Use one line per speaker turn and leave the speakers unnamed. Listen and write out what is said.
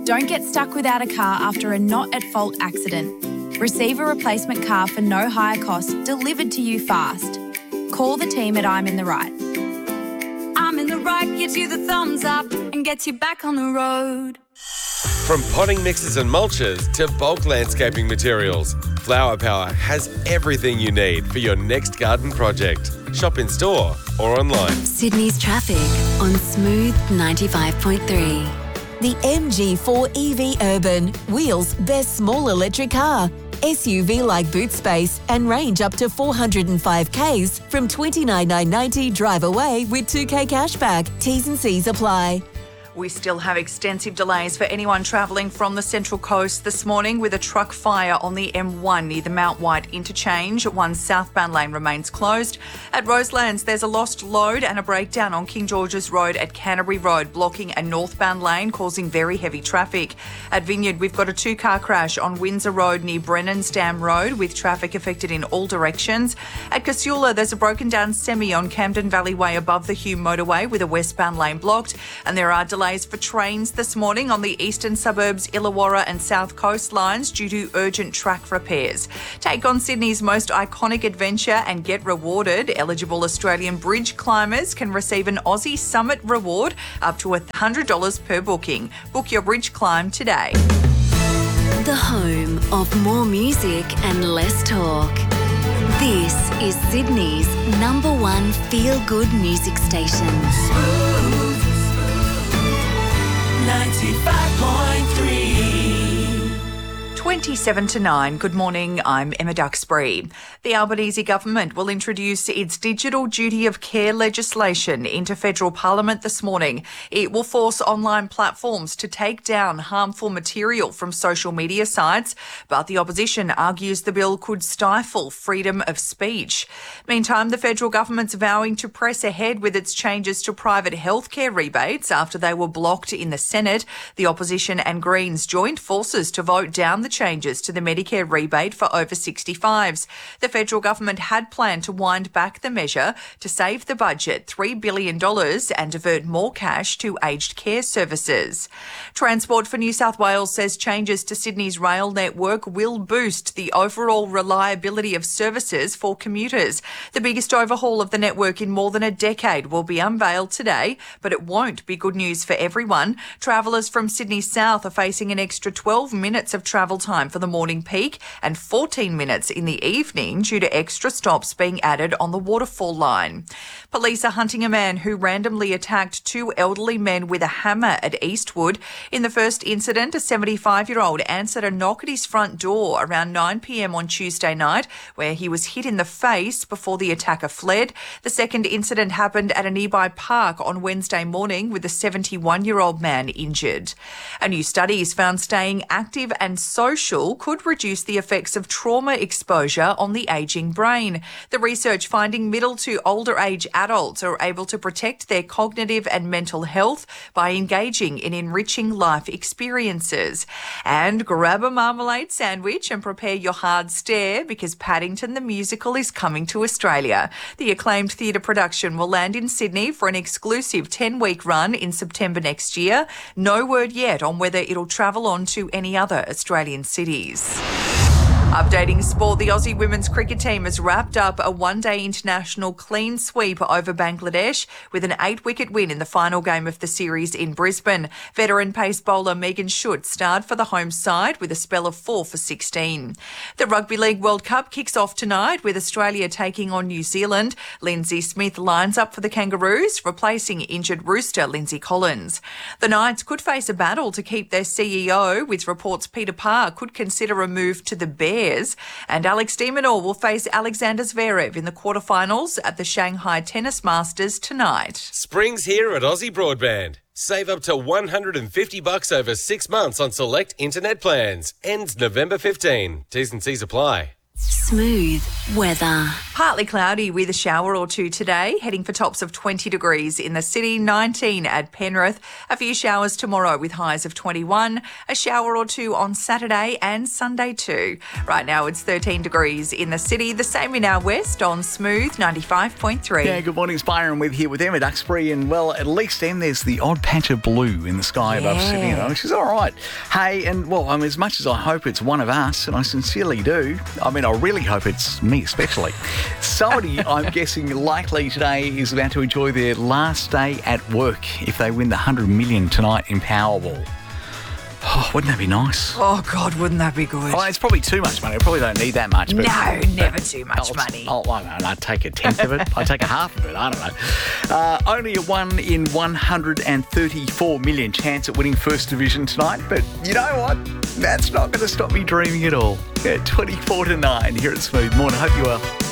Don't get stuck without a car after a not-at-fault accident. Receive a replacement car for no higher cost delivered to you fast. Call the team at I'm in the Right. I'm in the Right gives you the thumbs up and gets you back on the road.
From potting mixes and mulches to bulk landscaping materials, Flower Power has everything you need for your next garden project. Shop in store or online.
Sydney's traffic on Smooth 95.3.
The MG4 EV Urban, Wheels' best small electric car. SUV like boot space and range up to 405 Ks from $29,990 drive away with 2K cashback. T's and C's apply.
We still have extensive delays for anyone travelling from the Central Coast this morning with a truck fire on the M1 near the Mount White interchange. One southbound lane remains closed. At Roselands, there's a lost load and a breakdown on King George's Road at Canterbury Road, blocking a northbound lane, causing very heavy traffic. At Vineyard, we've got a two-car crash on Windsor Road near Brennan's Dam Road with traffic affected in all directions. At Casula, there's a broken down semi on Camden Valley Way above the Hume motorway with a westbound lane blocked. And there are delays for trains this morning on the eastern suburbs, Illawarra and South Coast lines due to urgent track repairs. Take on Sydney's most iconic adventure and get rewarded. Eligible Australian bridge climbers can receive an Aussie Summit reward up to $100 per booking. Book your bridge climb today.
The home of more music and less talk. This is Sydney's #1 feel-good music station.
95.3. 27 to 9. Good morning, I'm Emma Duxbury. The Albanese government will introduce its digital duty of care legislation into federal parliament this morning. It will force online platforms to take down harmful material from social media sites, but the opposition argues the bill could stifle freedom of speech. Meantime, the federal government's vowing to press ahead with its changes to private healthcare rebates after they were blocked in the Senate. The opposition and Greens joined forces to vote down the changes to the Medicare rebate for over 65s. The federal government had planned to wind back the measure to save the budget $3 billion and divert more cash to aged care services. Transport for New South Wales says changes to Sydney's rail network will boost the overall reliability of services for commuters. The biggest overhaul of the network in more than a decade will be unveiled today, but it won't be good news for everyone. Travellers from Sydney South are facing an extra 12 minutes of travel time for the morning peak and 14 minutes in the evening due to extra stops being added on the Waterfall line. Police are hunting a man who randomly attacked two elderly men with a hammer at Eastwood. In the first incident, a 75-year-old answered a knock at his front door around 9 p.m. on Tuesday night, where he was hit in the face before the attacker fled. The second incident happened at a nearby park on Wednesday morning with a 71-year-old man injured. A new study has found staying active and social could reduce the effects of trauma exposure on the ageing brain. The research finding middle to older age adults are able to protect their cognitive and mental health by engaging in enriching life experiences. And grab a marmalade sandwich and prepare your hard stare because Paddington the Musical is coming to Australia. The acclaimed theatre production will land in Sydney for an exclusive 10-week run in September next year. No word yet on whether it'll travel on to any other Australian cities. Updating sport, the Aussie women's cricket team has wrapped up a one-day international clean sweep over Bangladesh with an 8-wicket win in the final game of the series in Brisbane. Veteran pace bowler Megan Schutt starred for the home side with a spell of 4 for 16. The Rugby League World Cup kicks off tonight with Australia taking on New Zealand. Lindsay Smith lines up for the Kangaroos, replacing injured rooster Lindsay Collins. The Knights could face a battle to keep their CEO, with reports Peter Parr could consider a move to the Bears. And Alex de Minaur will face Alexander Zverev in the quarterfinals at the Shanghai Tennis Masters tonight.
Spring's here at Aussie Broadband. Save up to $150 over 6 months on select internet plans. Ends November 15. T's and C's apply.
Smooth weather.
Partly cloudy with a shower or two today, heading for tops of 20 degrees in the city, 19 at Penrith. A few showers tomorrow with highs of 21, a shower or two on Saturday and Sunday too. Right now it's 13 degrees in the city, the same in our west on Smooth 95.3.
Yeah, good morning, it's Byron with here with Emma Duxbury, and well, at least then there's the odd patch of blue in the sky above Sydney, which is all right. Hey, and well, I mean, as much as I hope it's one of us, and I sincerely do, I mean, I really hope it's me especially. Somebody, I'm guessing, likely today is about to enjoy their last day at work if they win the 100 million tonight in Powerball. Oh, wouldn't that be nice?
Oh, God, wouldn't that be good?
Oh, it's probably too much money. I probably don't need that much. But,
No, never too much money.
I don't know. I'd take a tenth of it. I'd take a half of it. I don't know. Only a 1 in 134 million chance at winning First Division tonight. But you know what? That's not going to stop me dreaming at all. Yeah, 24 to 9 here at Smooth Morning. Hope you well.